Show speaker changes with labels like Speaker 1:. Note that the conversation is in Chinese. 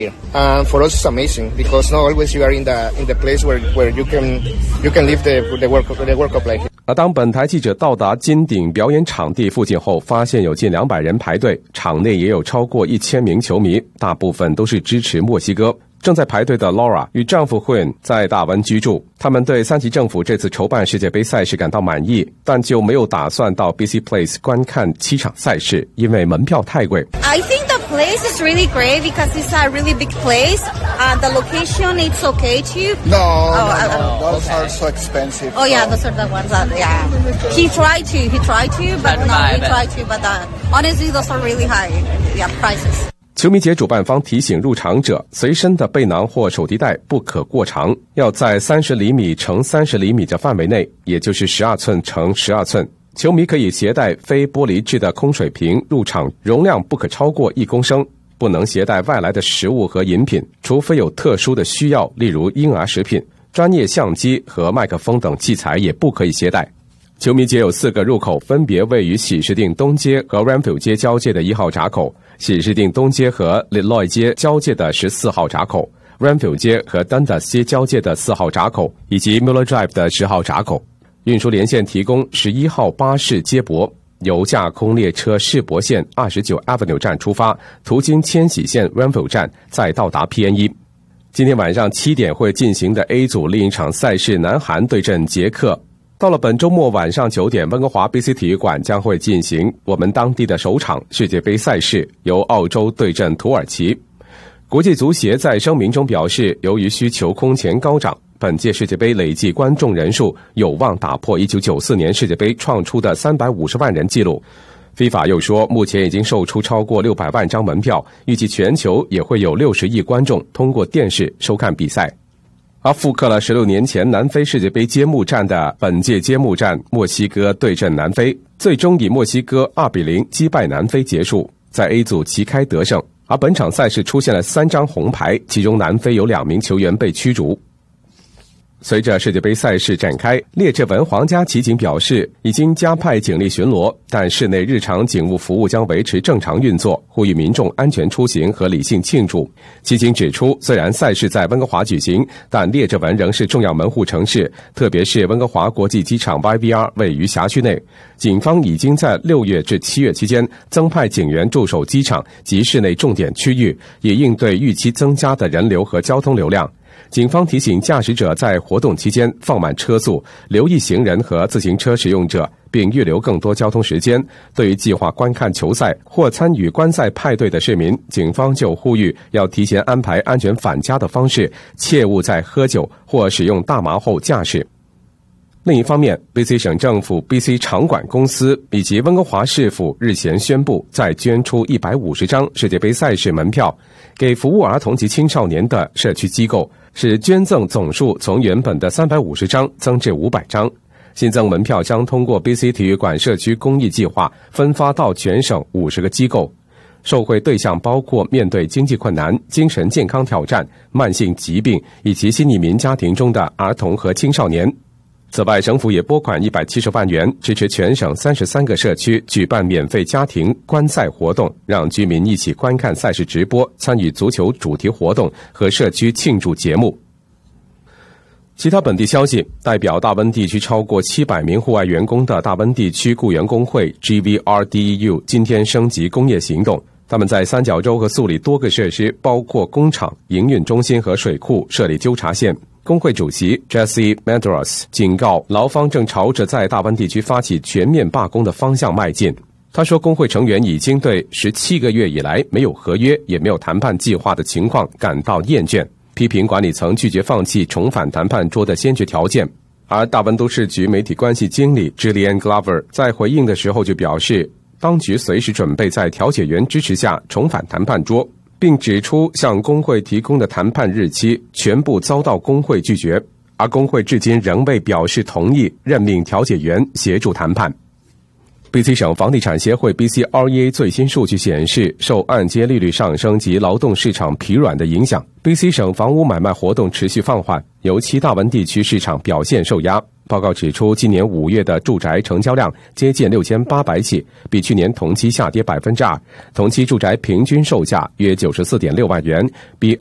Speaker 1: For us, it's amazing because not always you are in the place where you can live the World Cup like.
Speaker 2: 而当本台记者到达金鼎表演场地附近后，发现有近200人排队，场内也有超过1000名球迷，大部分都是支持墨西哥。正在排队的 Laura 与丈夫 Juan 在大温居住，他们对三级政府这次筹办世界杯赛事感到满意，但就没有打算到 BC Place 观看7场赛事，因为门票太贵。
Speaker 3: I think the place is really great because it's a really big place. The location it's okay too.
Speaker 1: No, those are so expensive.
Speaker 3: Oh yeah, those are the ones that He tried to, but no, he tried to, but honestly, those are really high. Yeah, prices.
Speaker 2: 球迷节主办方提醒入场者，随身的背囊或手提袋不可过长，要在30厘米乘30厘米的范围内，也就是12寸乘12寸。球迷可以携带非玻璃制的空水瓶入场，容量不可超过1公升，不能携带外来的食物和饮品，除非有特殊的需要，例如婴儿食品。专业相机和麦克风等器材也不可以携带。球迷节有4个入口，分别位于喜事定东街和 Renfrew 街交界的1号闸口，喜事定东街和 Lilloy 街交界的14号闸口， Renfrew 街和 Dundas 街交界的4号闸口，以及 Miller Drive 的10号闸口。运输连线提供11号巴士接驳，由架空列车世博线29 Avenue 站出发，途经千禧线 Renfrew 站，再到达 PN1。今天晚上7点会进行的 A 组另一场赛事，南韩对阵捷克。到了本周末晚上9点，温哥华 BC 体育馆将会进行我们当地的首场世界杯赛事，由澳洲对阵土耳其。国际足协在声明中表示，由于需求空前高涨，本届世界杯累计观众人数有望打破1994年世界杯创出的350万人纪录。FIFA 又说，目前已经售出超过600万张门票，预计全球也会有60亿观众通过电视收看比赛。而复刻了16年前南非世界杯揭幕战的本届揭幕战，墨西哥对阵南非，最终以墨西哥2-0击败南非结束，在 A 组旗开得胜。而本场赛事出现了3张红牌，其中南非有2名球员被驱逐。随着世界杯赛事展开，列治文皇家骑警表示已经加派警力巡逻，但室内日常警务服务将维持正常运作，呼吁民众安全出行和理性庆祝。骑警指出，虽然赛事在温哥华举行，但列治文仍是重要门户城市，特别是温哥华国际机场 YVR 位于辖区内。警方已经在6月至7月期间增派警员驻守机场及室内重点区域，以应对预期增加的人流和交通流量。警方提醒驾驶者在活动期间放慢车速，留意行人和自行车使用者，并预留更多交通时间。对于计划观看球赛或参与观赛派对的市民，警方就呼吁要提前安排安全返家的方式，切勿在喝酒或使用大麻后驾驶。另一方面， BC 省政府、BC 场馆公司以及温哥华市府日前宣布，再捐出150张世界杯赛事门票给服务儿童及青少年的社区机构，使捐赠总数从原本的350张增至500张。新增门票将通过 BC 体育馆社区公益计划分发到全省50个机构，受惠对象包括面对经济困难、精神健康挑战、慢性疾病以及新移民家庭中的儿童和青少年。此外，省府也拨款170万元，支持全省33个社区举办免费家庭观赛活动，让居民一起观看赛事直播，参与足球主题活动和社区庆祝节目。其他本地消息，代表大温地区超过700名户外员工的大温地区雇员工会 GVRDEU 今天升级工业行动，他们在三角洲和素里多个设施，包括工厂、营运中心和水库设立纠察线。工会主席 Jesse Medeiros 警告劳方正朝着在大温地区发起全面罢工的方向迈进。他说，工会成员已经对17个月以来没有合约也没有谈判计划的情况感到厌倦，批评管理层拒绝放弃重返谈判桌的先决条件。而大温都市局媒体关系经理 Gillian Glover 在回应的时候就表示，当局随时准备在调解员支持下重返谈判桌，并指出向工会提供的谈判日期全部遭到工会拒绝，而工会至今仍未表示同意任命调解员协助谈判。 BC 省房地产协会 BCREA 最新数据显示，受按揭利率上升及劳动市场疲软的影响， BC 省房屋买卖活动持续放缓，尤其大温地区市场表现受压。报告指出，今年5月的住宅成交量接近6800起，比去年同期下跌2%，同期住宅平均售价约94.6万元，比